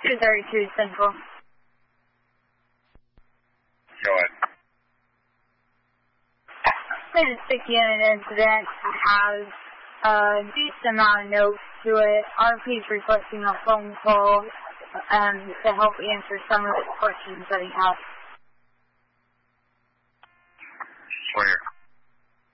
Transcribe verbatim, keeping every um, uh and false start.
two thirty-two Central. Go ahead. Been a stick unit incident has a decent amount of notes to it. R P is requesting a phone call um, to help answer some of the questions that he has. Where?